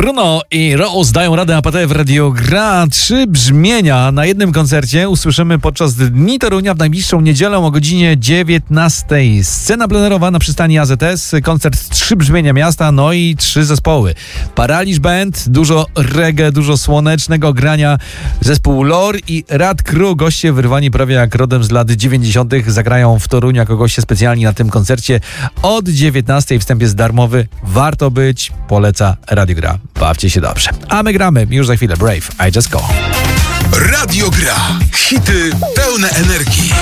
Bruno i Rose dają radę APT w Radio Gra. 3 brzmienia na jednym koncercie usłyszymy podczas Dni Torunia w najbliższą niedzielę o godzinie 19. Scena plenerowa na przystani AZS, koncert 3 brzmienia miasta, no i 3 zespoły. Paraliż Band, dużo reggae, dużo słonecznego grania, zespół Lore i Rad Crew, goście wyrwani prawie jak rodem z lat 90. zagrają w Toruniu jako goście specjalni na tym koncercie od 19. Wstęp jest darmowy, warto być, poleca Radio Gra. Bawcie się dobrze. A my gramy już za chwilę. Brave, I Just Go. Radio Gra. Hity pełne energii.